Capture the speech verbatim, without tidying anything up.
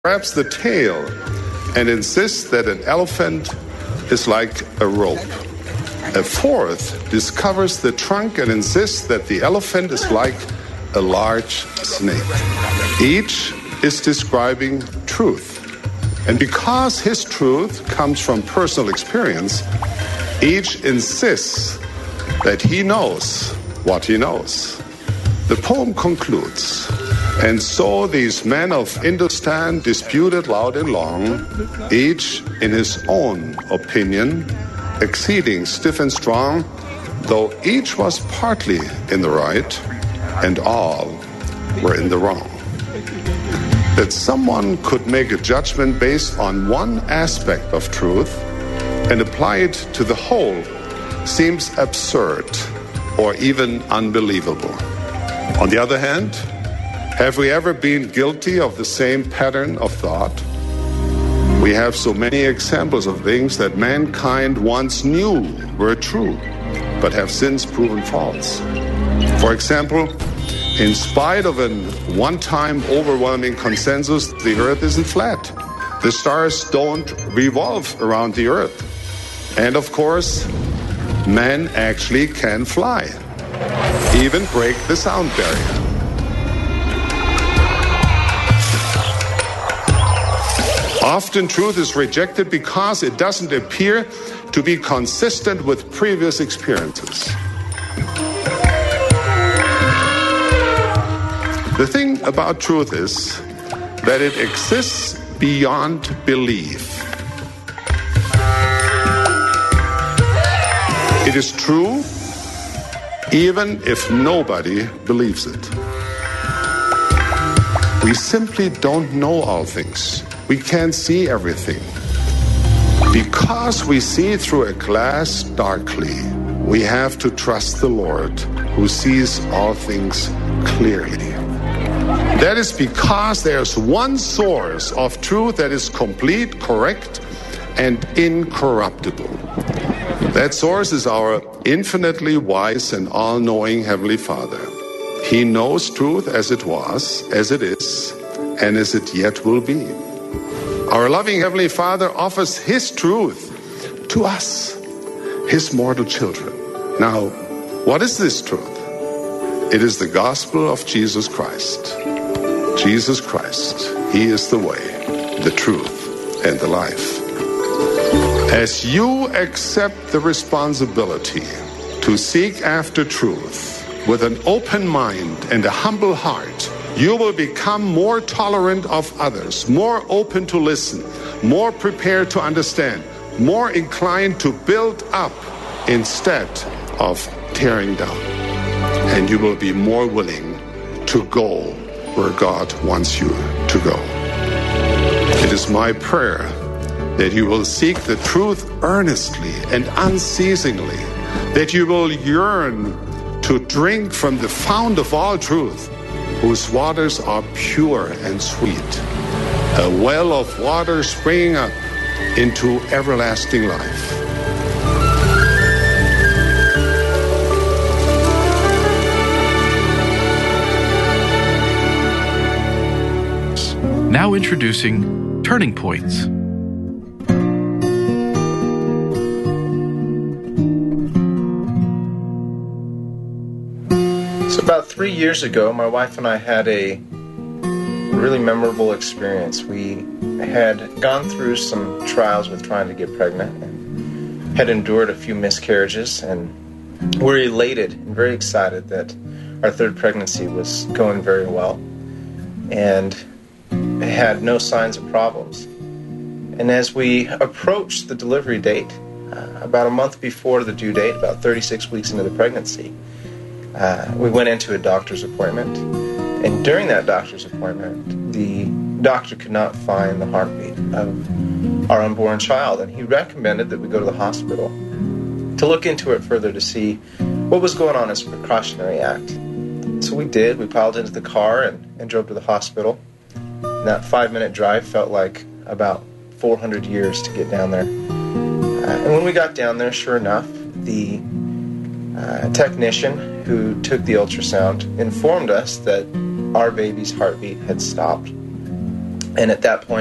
grabs the tail and insists that an elephant is like a rope. A fourth discovers the trunk and insists that the elephant is like a large snake. Each is describing truth. And because his truth comes from personal experience, each insists that he knows what he knows. The poem concludes, and so these men of Hindustan disputed loud and long, each in his own opinion, exceeding stiff and strong, though each was partly in the right, and all were in the wrong. That someone could make a judgment based on one aspect of truth and apply it to the whole seems absurd or even unbelievable. On the other hand, have we ever been guilty of the same pattern of thought? We have so many examples of things that mankind once knew were true, but have since proven false. For example, in spite of an one-time overwhelming consensus, the Earth isn't flat. The stars don't revolve around the Earth. And of course, man actually can fly, even break the sound barrier. Often truth is rejected because it doesn't appear to be consistent with previous experiences. The thing about truth is that it exists beyond belief. It is true even if nobody believes it. We simply don't know all things. We can't see everything. Because we see through a glass darkly, we have to trust the Lord who sees all things clearly. That is because there's one source of truth that is complete, correct, and incorruptible. That source is our infinitely wise and all-knowing Heavenly Father. He knows truth as it was, as it is, and as it yet will be. Our loving Heavenly Father offers His truth to us, His mortal children. Now, what is this truth? It is the gospel of Jesus Christ. Jesus Christ, He is the way, the truth, and the life. As you accept the responsibility to seek after truth with an open mind and a humble heart, you will become more tolerant of others, more open to listen, more prepared to understand, more inclined to build up instead of tearing down. And you will be more willing to go where God wants you to go. It is my prayer that you will seek the truth earnestly and unceasingly, that you will yearn to drink from the fount of all truth, whose waters are pure and sweet, a well of water springing up into everlasting life. Now introducing Turning Points. So about three years ago, my wife and I had a really memorable experience. We had gone through some trials with trying to get pregnant and had endured a few miscarriages, and we're elated and very excited that our third pregnancy was going very well and had no signs of problems. And as we approached the delivery date, uh, about a month before the due date, about thirty-six weeks into the pregnancy, uh, we went into a doctor's appointment. And during that doctor's appointment, the doctor could not find the heartbeat of our unborn child, and he recommended that we go to the hospital to look into it further to see what was going on as a precautionary act. So we did. We piled into the car and, and drove to the hospital. And that five-minute drive felt like about four hundred years to get down there. Uh, and when we got down there, sure enough, the uh, technician who took the ultrasound informed us that our baby's heartbeat had stopped. And at that point,